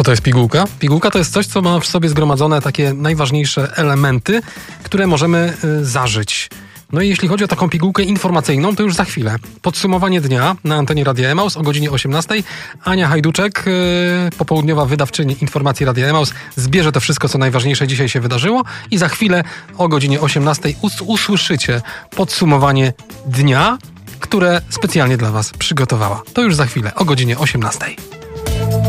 to jest pigułka? Pigułka to jest coś, co ma w sobie zgromadzone takie najważniejsze elementy, które możemy zażyć. No i jeśli chodzi o taką pigułkę informacyjną, to już za chwilę. Podsumowanie dnia na antenie Radia Emaus o godzinie 18:00. Ania Hajduczek, popołudniowa wydawczyni informacji Radia Emaus, zbierze to wszystko, co najważniejsze dzisiaj się wydarzyło i za chwilę o godzinie 18:00 usłyszycie podsumowanie dnia, które specjalnie dla Was przygotowała. To już za chwilę o godzinie 18:00.